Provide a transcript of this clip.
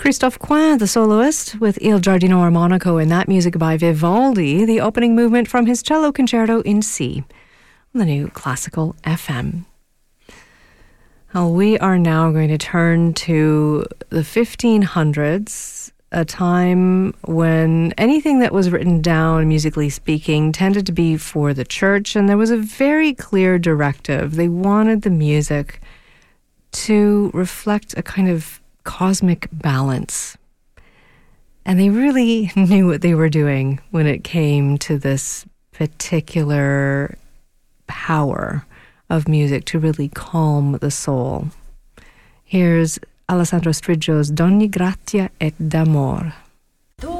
Christophe Coin, the soloist, with Il Giardino Armonico, and that music by Vivaldi, the opening movement from his cello concerto in C, on the new Classical FM. Well, we are now going to turn to the 1500s, a time when anything that was written down, musically speaking, tended to be for the church, and there was a very clear directive. They wanted the music to reflect a kind of cosmic balance. And they really knew what they were doing when it came to this particular power of music to really calm the soul. Here's Alessandro Striggio's D'ogni grazia et d'amor.